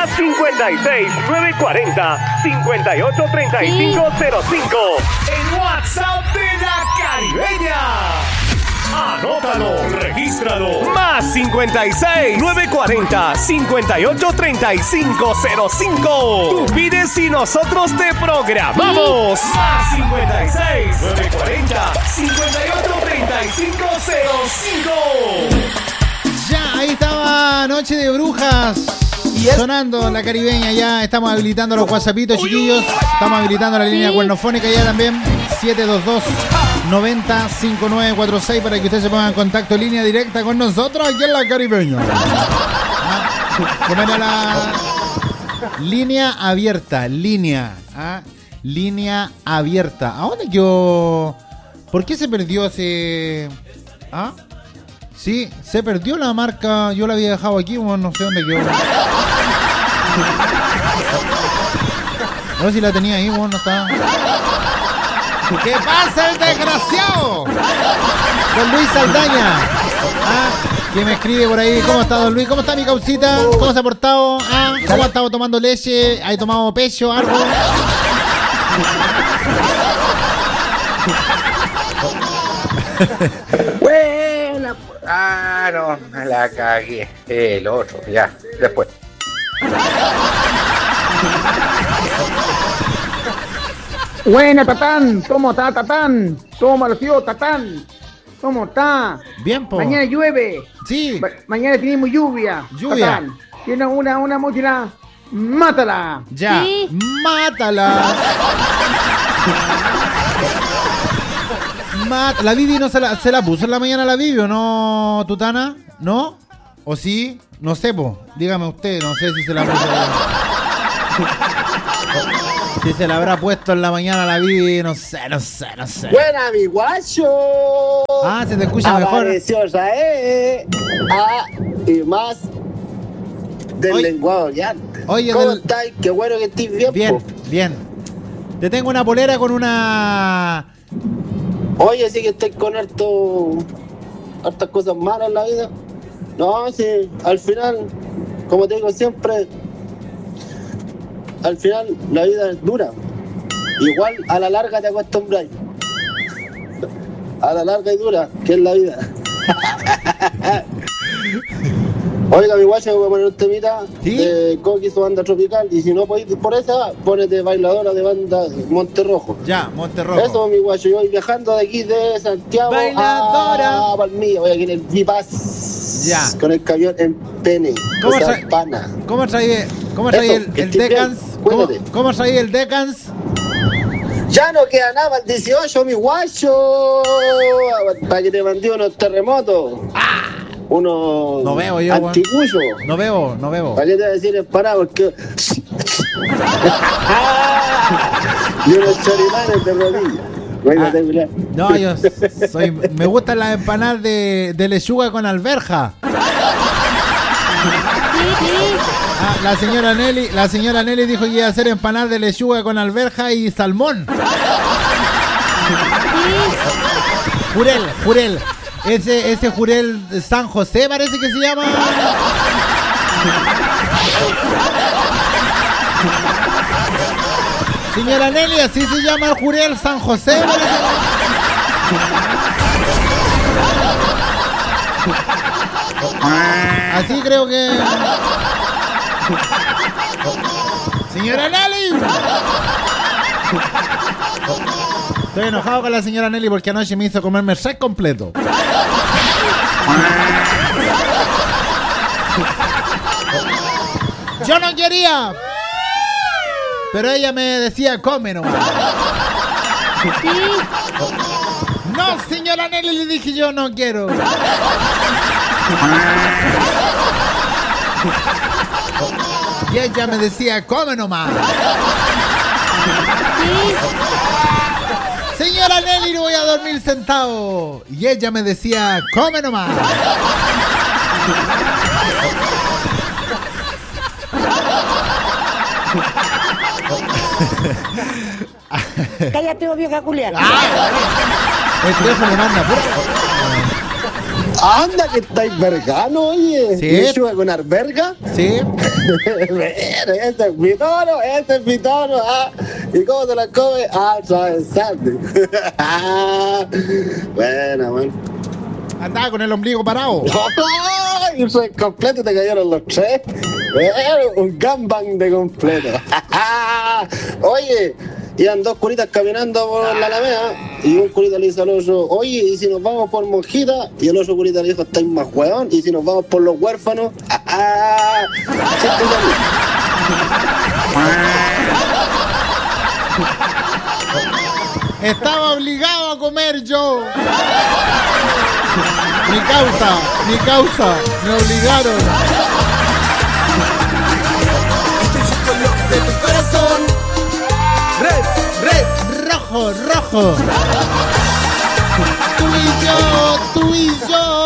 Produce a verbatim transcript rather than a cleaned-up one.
Más cincuenta y seis, nueve cuarenta, cincuenta y ocho, treinta y cinco cero cinco. El WhatsApp de la Caribeña. Anótalo, regístralo. Más cincuenta y seis, nueve cuarenta, cincuenta y ocho, treinta y cinco cero cinco. Tú pides y nosotros te programamos. Más cincuenta y seis, nueve cuarenta, cincuenta y ocho, treinta y cinco cero cinco. Ya, ahí estaba Noche de Brujas. Sonando la Caribeña, ya estamos habilitando los WhatsAppitos, chiquillos. Estamos habilitando la línea cuernofónica ya también. siete dos dos, noventa, cincuenta y nueve cuarenta y seis para que ustedes se pongan en contacto, línea directa con nosotros aquí en la Caribeña. ¿Ah? ¿Cómo era la línea abierta? Línea, ¿ah? Línea abierta. ¿A dónde quedó? ¿Por qué se perdió ese? ¿Ah? Sí, se perdió la marca. Yo la había dejado aquí, bueno, no sé dónde quedó. No sé si la tenía ahí, bueno, no está. ¿Qué pasa, el desgraciado? Don Luis Saldaña. Ah, que me escribe por ahí. ¿Cómo está, don Luis? ¿Cómo está mi causita? ¿Cómo se ha portado? Ah, ¿cómo ha estado tomando leche? ¿Ha tomado pecho, algo? Buena. Ah, no, me la cagué. El otro, ya, después. Buena, Tatán. ¿Cómo está, Tatán? ¿Cómo amaneció, Tatán? ¿Cómo está? Bien, po. Mañana llueve. Sí. Ma- mañana tenemos lluvia. Lluvia. Tatán. Tiene una, una mochila. Mátala. Ya. Sí. Mátala. Mat- la Vivi no se la, se la puso en la mañana, la Vivi, ¿o no, Tutana? ¿No? ¿O sí? No sé, po. Dígame usted, no sé si se la puso. Si se la habrá puesto en la mañana la Vivi, no sé, no sé, no sé. Buena, mi guacho. Ah, se te escucha mejor. Apareció Rae. Ah, y más del Oye. lenguado ya antes. Oye, ¿Cómo del- estáis? Qué bueno que estés bien, Bien, po. bien. Te tengo una polera con una... Oye, sí que estáis con harto, hartas cosas malas en la vida. No, sí, al final, como te digo siempre, al final la vida es dura. Igual a la larga te acostumbras. A la larga y dura, que es la vida. Oiga, mi guacha, voy a poner un temita ¿Sí? de Coqui, su banda tropical. Y si no podéis ir por esa, ponete bailadora de banda Monterrojo. Ya, Monterrojo. Eso, mi guacho, yo voy viajando de aquí de Santiago Bailadora. a Palmilla. Voy aquí en el Bypass. Ya. Con el camión en Pene. ¿Cómo o sea, tra- pana. ¿Cómo trae, cómo trae Eso, el, que el estés Decans? bien, ¿Cómo, cuídate. ¿Cómo trae el Decans? Ya no queda nada para el dieciocho, mi guacho. Para que te mandé unos terremotos. Unos No veo yo, weón. anticuyos. No veo, no veo. ¿Para qué te voy a decir es para? Porque. Y unos choripanes de rodillas. Bueno, Ah, te culiao. No, yo soy, me gustan las empanadas de, de lechuga con alberja. Ah, la señora Nelly, la señora Nelly dijo que iba a hacer empanadas de lechuga con alberja y salmón. Jurel, Jurel. Ese, ese Jurel San José parece que se llama. Señora Nelly, así se llama el Jurel San José. parece. Así creo que. Señora Nelly. Estoy enojado con la señora Nelly porque anoche me hizo comerme el set completo. Yo no quería. Pero ella me decía, come nomás. No, señora Nelly, le dije yo, no quiero. Y ella me decía, come nomás. Señora Nelly, no voy a dormir sentado. Y ella me decía, come nomás. Cállate, vieja culia. Ah, el teléfono manda puro. Anda, que estáis vergano, oye. Sí. ¿Lechuga con arberga? Sí. Mira, ese es mi toro, ese es mi toro. Ah. ¿Y cómo se la come? Ah, suavizante. Buena, man. Andaba con el ombligo parado. ¡Ay! Soy completo y te cayeron los tres. Bueno, un gangbang de completo. Oye, iban dos curitas caminando por la Alameda y un curita le dice al otro, oye, ¿y si nos vamos por Monjita? Y el otro curita le dijo, estáis más hueón. ¿Y si nos vamos por los huérfanos? ¡Ah! Estaba obligado a comer yo. Mi causa, mi causa, me obligaron. De tu corazón, red, red, Rojo, rojo. Tú y yo, tú y yo.